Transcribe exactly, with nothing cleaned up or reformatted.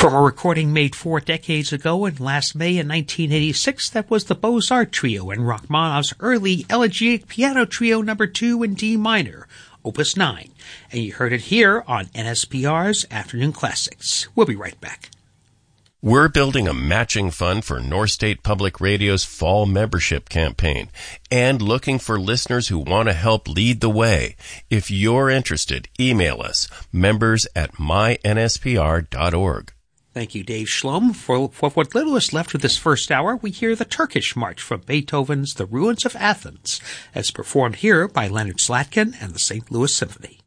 From a recording made four decades ago in last May in nineteen eighty-six, that was the Beaux-Arts Trio and Rachmaninoff's early Elegiac Piano Trio number two in D minor, Opus nine. And you heard it here on N S P R's Afternoon Classics. We'll be right back. We're building a matching fund for North State Public Radio's fall membership campaign and looking for listeners who want to help lead the way. If you're interested, email us, members at my N S P R dot org. Thank you, Dave Schlom. For, for what little is left of this first hour, we hear the Turkish March from Beethoven's The Ruins of Athens, as performed here by Leonard Slatkin and the Saint Louis Symphony.